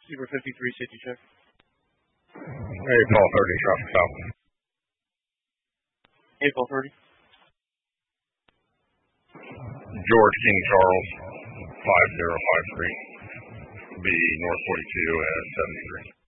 Zebra 53, safety check. Hey, Paul 30, traffic south. Hey, Paul 30. George King Charles, 5053. B North 42 at 73.